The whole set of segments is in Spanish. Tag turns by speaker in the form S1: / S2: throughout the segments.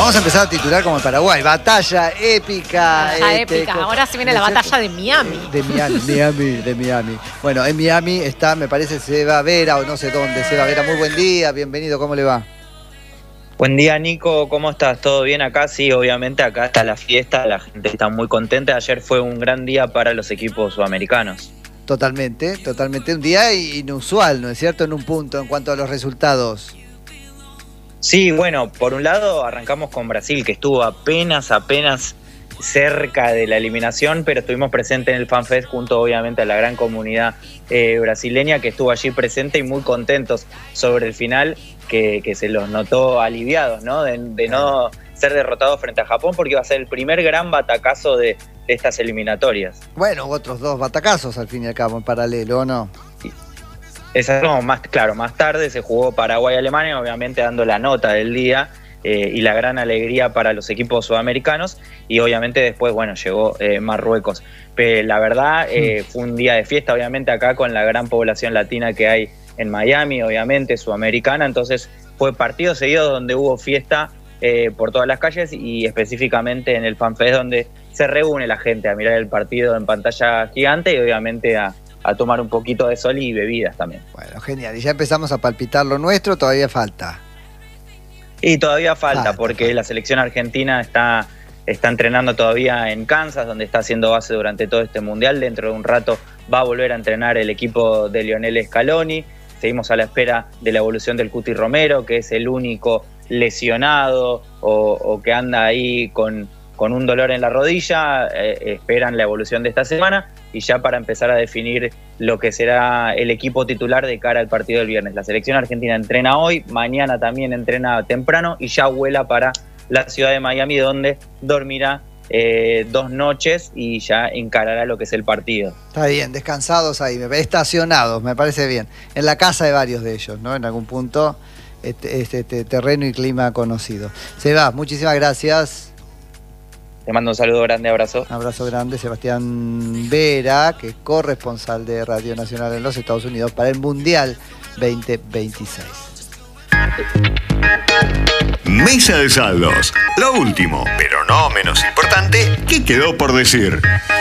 S1: Vamos a empezar a titular como el Paraguay. Batalla épica.
S2: Épica. Ahora sí viene la batalla de Miami.
S1: De Miami. Bueno, en Miami está, me parece, Seba Vera o no sé dónde. Seba Vera, muy buen día, bienvenido, ¿cómo le va?
S3: Buen día, Nico, ¿cómo estás? ¿Todo bien acá? Sí, obviamente acá está la fiesta, la gente está muy contenta. Ayer fue un gran día para los equipos sudamericanos.
S1: Totalmente. Un día inusual, ¿no es cierto? En un punto en cuanto a los resultados.
S3: Sí, bueno, por un lado arrancamos con Brasil, que estuvo apenas cerca de la eliminación, pero estuvimos presentes en el FanFest junto obviamente a la gran comunidad brasileña que estuvo allí presente y muy contentos sobre el final, que se los notó aliviados, ¿no? De no ser derrotados frente a Japón, porque iba a ser el primer gran batacazo de estas eliminatorias.
S1: Bueno, otros dos batacazos al fin y al cabo en paralelo, ¿o no?
S3: Más tarde se jugó Paraguay-Alemania, obviamente dando la nota del día y la gran alegría para los equipos sudamericanos, y obviamente después, bueno, llegó Marruecos. Pero la verdad fue un día de fiesta, obviamente acá con la gran población latina que hay en Miami, obviamente sudamericana, entonces fue partido seguido donde hubo fiesta por todas las calles y específicamente en el FanFest, donde se reúne la gente a mirar el partido en pantalla gigante y obviamente a tomar un poquito de sol y bebidas también.
S1: Bueno, genial. Y ya empezamos a palpitar lo nuestro, todavía falta.
S3: Y todavía falta porque la selección argentina está entrenando todavía en Kansas, donde está haciendo base durante todo este mundial. Dentro de un rato va a volver a entrenar el equipo de Lionel Scaloni. Seguimos a la espera de la evolución del Cuti Romero, que es el único lesionado o que anda ahí con un dolor en la rodilla. Esperan la evolución de esta semana y ya para empezar a definir lo que será el equipo titular de cara al partido del viernes. La selección argentina entrena hoy, mañana también entrena temprano y ya vuela para la ciudad de Miami, donde dormirá 2 noches y ya encarará lo que es el partido.
S1: Está bien, descansados ahí, estacionados, me parece bien. En la casa de varios de ellos, ¿no? En algún punto, este terreno y clima conocido. Seba, muchísimas gracias.
S3: Te mando un saludo grande, abrazo.
S1: Un abrazo grande, Sebastián Vera, que es corresponsal de Radio Nacional en los Estados Unidos para el Mundial 2026.
S4: Mesa de saldos. Lo último, pero no menos importante, ¿qué quedó por decir?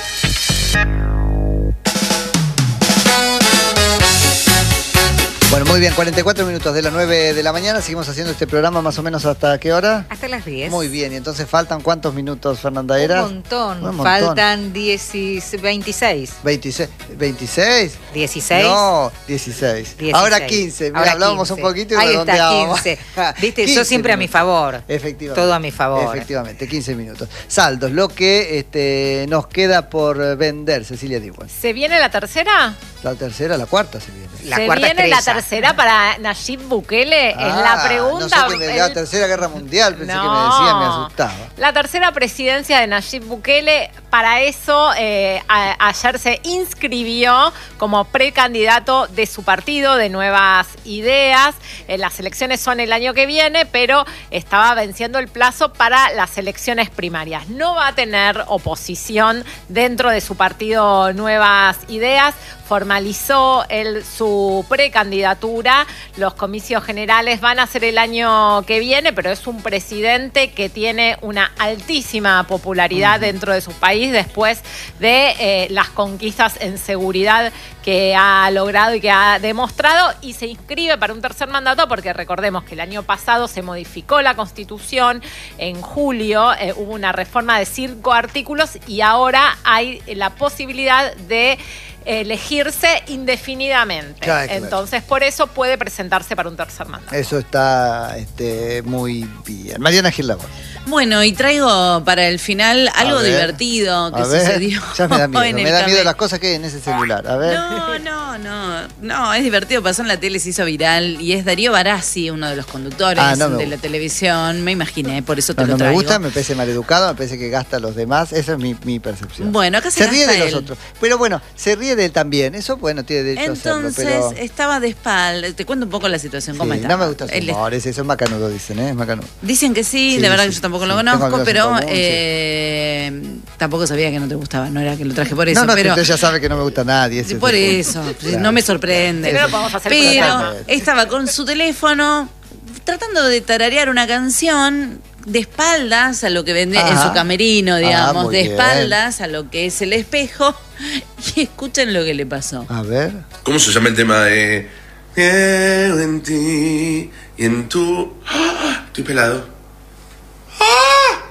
S1: Bueno, muy bien, 44 minutos de las 9 de la mañana. Seguimos haciendo este programa más o menos ¿hasta qué hora?
S2: Hasta las 10.
S1: Muy bien, y entonces faltan ¿cuántos minutos, Fernanda Era?
S2: Un montón. Faltan 26.
S1: ¿26? ¿26?
S2: 16.
S1: No, 16. Ahora 15. Mira, hablábamos 15. Un poquito y
S2: ahí
S1: redondeábamos.
S2: Está, 15. Viste,
S1: 15
S2: yo siempre
S1: minutos.
S2: A mi favor.
S1: Efectivamente.
S2: Todo a mi favor.
S1: Efectivamente, 15 minutos. Saldos, lo que nos queda por vender, Cecilia Diwan.
S2: ¿Se viene la tercera?
S1: La tercera, la cuarta se viene.
S2: ¿Se viene la tercera para Nayib Bukele? Es la pregunta.
S1: No sé, la tercera guerra mundial, pensé que me decía, me asustaba.
S2: La tercera presidencia de Nayib Bukele, para eso ayer se inscribió como precandidato de su partido, de Nuevas Ideas. Las elecciones son el año que viene, pero estaba venciendo el plazo para las elecciones primarias. No va a tener oposición dentro de su partido Nuevas Ideas. Formalizó su precandidatura. Los comicios generales van a ser el año que viene, pero es un presidente que tiene una altísima popularidad dentro de su país después de las conquistas en seguridad que ha logrado y que ha demostrado, y se inscribe para un tercer mandato porque recordemos que el año pasado se modificó la Constitución. En julio hubo una reforma de 5 artículos y ahora hay la posibilidad de elegirse indefinidamente. Claro. Entonces, por eso puede presentarse para un tercer mandato.
S1: Eso está muy bien. Mariana Gil Labor.
S5: Bueno, y traigo para el final algo divertido que sucedió.
S1: Ya me da miedo. Me da miedo las cosas que hay en ese celular. A ver.
S5: No, es divertido. Pasó en la tele, se hizo viral y es Darío Barassi, uno de los conductores de la televisión. Me imaginé, por eso te lo traigo.
S1: No me gusta, me parece maleducado, me parece que gasta a los demás. Esa es mi percepción.
S5: Bueno, acá
S1: se ríe de los otros. Pero bueno, se ríe de él también. Eso, bueno, tiene derecho a hacerlo.
S5: Entonces, estaba de espalda. Te cuento un poco la situación. ¿Cómo está?
S1: No me gusta su humor. Eso es macanudo, dicen, ¿eh? Es macanudo.
S5: Dicen que sí, de verdad que yo tampoco lo conozco, pero tampoco sabía que no te gustaba. No era que lo traje por eso.
S1: Pero usted ya sabe que no me gusta a nadie.
S5: Por eso. Claro. No me sorprende. Pero estaba con su teléfono tratando de tararear una canción de espaldas a lo que vende en su camerino, digamos, de espaldas a lo que es el espejo, y escuchen lo que le pasó.
S1: A ver.
S6: ¿Cómo se llama el tema de Creo en ti y en tu... ¡Ah! Estoy pelado. ¡Ah!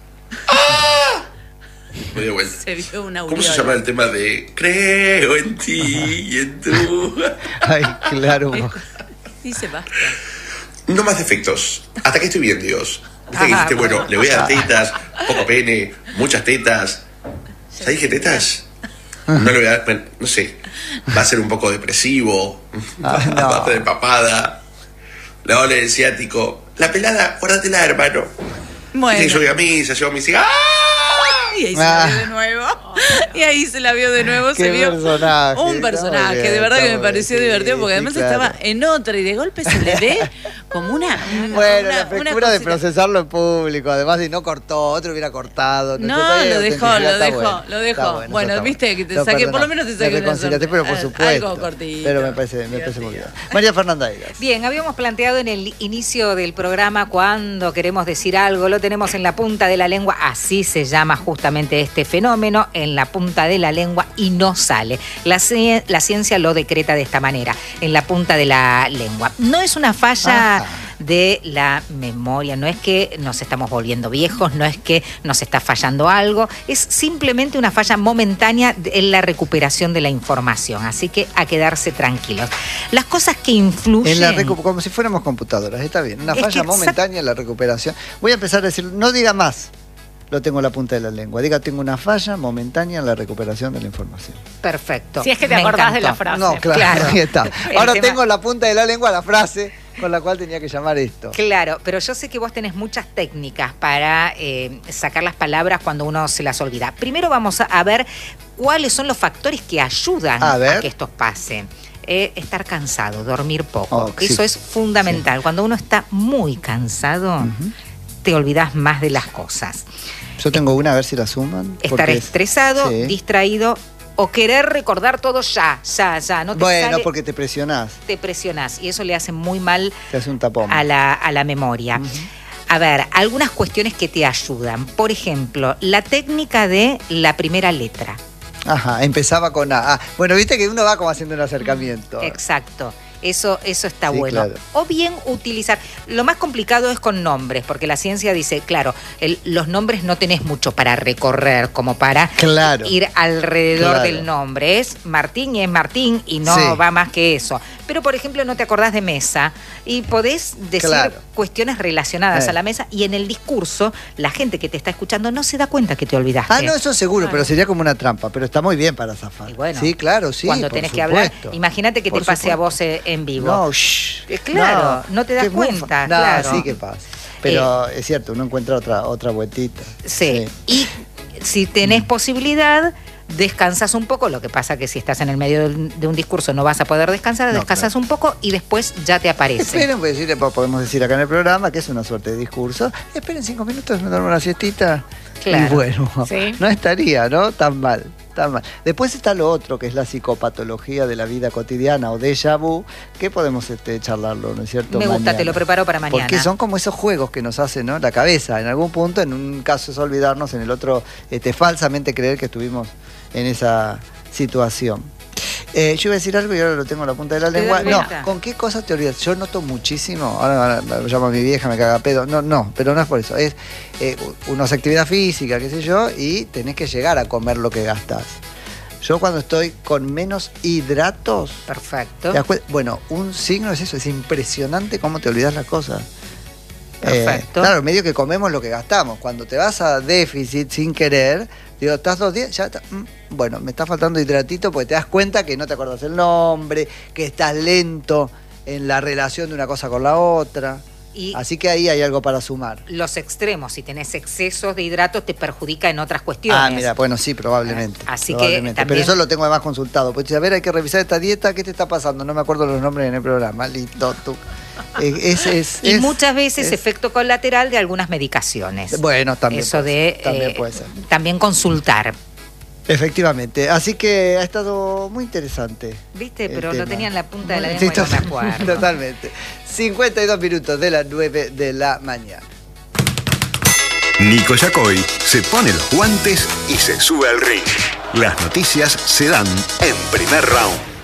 S6: ¡Ah! Me dio vuelta.
S5: Se vio una
S6: ¿Cómo se llama el tema de Creo en ti y en tu...
S1: Ay, claro.
S5: Dice basta.
S6: No más defectos. Hasta que estoy bien, Dios. Viste que dijiste, bueno, le voy a dar tetas, poco pene, muchas tetas. ¿Sabes qué tetas? No le voy a dar, bueno, no sé. Va a ser un poco depresivo. Va a estar de papada. Le doble el ciático. La pelada, guárdatela, hermano.
S5: Bueno.
S6: Yo voy a misa, llevo a mis hijas.
S5: Y ahí se la vio de nuevo. Y ahí se la vio de nuevo. Se vio un personaje. De verdad que me pareció divertido porque además estaba en otra y de golpe se le ve como una
S1: la frescura de procesarlo en público. Además, si no cortó, otro hubiera cortado.
S5: No, lo dejó. Bueno, viste que te saqué, por lo menos te saqué una sonrisa.
S1: Pero por supuesto.
S5: Algo cortito.
S1: Pero me parece muy bien. María Fernanda Egas.
S7: Bien, habíamos planteado en el inicio del programa cuando queremos decir algo, lo tenemos en la punta de la lengua, así se llama justamente este fenómeno, en la punta de la lengua y no sale. La ciencia lo decreta de esta manera, en la punta de la lengua. No es una falla de la memoria, no es que nos estamos volviendo viejos, no es que nos está fallando algo, es simplemente una falla momentánea en la recuperación de la información, así que a quedarse tranquilos. Las cosas que influyen...
S1: como si fuéramos computadoras, está bien, una falla momentánea en la recuperación. Voy a empezar a decir, no diga más, lo tengo en la punta de la lengua, diga, tengo una falla momentánea en la recuperación de la información.
S7: Perfecto.
S2: Si es que te acordás de la frase.
S1: No, claro. Ahí está. Ahora tengo en la punta de la lengua la frase con la cual tenía que llamar esto.
S7: Claro, pero yo sé que vos tenés muchas técnicas para sacar las palabras cuando uno se las olvida. Primero vamos a ver cuáles son los factores que ayudan a que esto pase. Estar cansado, dormir poco. Eso es fundamental. Sí. Cuando uno está muy cansado, te olvidás más de las cosas.
S1: Yo tengo una, a ver si la suman.
S7: Estar estresado, distraído, o querer recordar todo ya. No te sale,
S1: porque te presionás.
S7: Te presionás y eso le hace muy mal
S1: te hace un tapón.
S7: A la memoria. A ver, algunas cuestiones que te ayudan. Por ejemplo, la técnica de la primera letra.
S1: Ajá, empezaba con A. Bueno, viste que uno va como haciendo un acercamiento.
S7: Exacto. Eso está bueno.
S1: Claro.
S7: O bien utilizar. Lo más complicado es con nombres, porque la ciencia dice, claro, los nombres no tenés mucho para recorrer, como para ir alrededor del nombre. Es Martín y es Martín y no va más que eso. Pero, por ejemplo, no te acordás de mesa y podés decir cuestiones relacionadas a la mesa y en el discurso la gente que te está escuchando no se da cuenta que te olvidaste.
S1: No, eso seguro, pero sería como una trampa. Pero está muy bien para zafar.
S7: Y bueno,
S1: sí, claro,
S7: cuando tenés que hablar, imagínate que te pase a vos en vivo.
S1: No,
S7: claro, no te das cuenta. Claro.
S1: Sí que pasa. Pero es cierto, uno encuentra otra vueltita.
S7: Sí. Y si tenés posibilidad, descansas un poco. Lo que pasa que si estás en el medio de un discurso no vas a poder descansar, descansas un poco y después ya te aparece.
S1: Esperen, podemos decir acá en el programa que es una suerte de discurso. Esperen 5 minutos, me duermo una siestita.
S7: Claro.
S1: Y bueno, no estaría, ¿no? Tan mal. Después está lo otro, que es la psicopatología de la vida cotidiana o déjà vu, que podemos charlarlo, ¿no es cierto?
S7: Me gusta, te lo preparo para mañana.
S1: Porque son como esos juegos que nos hacen, ¿no? La cabeza, en algún punto, en un caso es olvidarnos, en el otro falsamente creer que estuvimos en esa situación. Yo iba a decir algo y ahora lo tengo en la punta de la lengua. No, ¿con qué cosas te olvidas? Yo noto muchísimo, ahora me llamo a mi vieja, me caga pedo. No, pero no es por eso. Es uno hace actividad física, qué sé yo, y tenés que llegar a comer lo que gastás. Yo cuando estoy con menos hidratos...
S7: Perfecto.
S1: Bueno, un signo es eso, es impresionante cómo te olvidas las cosas.
S7: Perfecto.
S1: Claro, medio que comemos lo que gastamos. Cuando te vas a déficit sin querer, digo, estás 2 días, ya está, bueno, me está faltando hidratito porque te das cuenta que no te acuerdas el nombre, que estás lento en la relación de una cosa con la otra. Así que ahí hay algo para sumar.
S7: Los extremos, si tenés excesos de hidratos, te perjudica en otras cuestiones.
S1: Bueno, sí, probablemente.
S7: Así
S1: probablemente.
S7: que también...
S1: Pero eso lo tengo además consultado. Pues a ver, hay que revisar esta dieta, ¿qué te está pasando? No me acuerdo los nombres en el programa. Listo, tú.
S7: Y muchas veces efecto colateral de algunas medicaciones.
S1: Bueno, también.
S7: Eso
S1: también puede ser.
S7: También consultar.
S1: Efectivamente, así que ha estado muy interesante.
S7: ¿Viste? Pero lo tenía en la punta de la lengua y no me acuerdo.
S1: Totalmente. 52 minutos de las 9 de la mañana.
S4: Nico Yacoy se pone los guantes y se sube al ring. Las noticias se dan en Primer Round.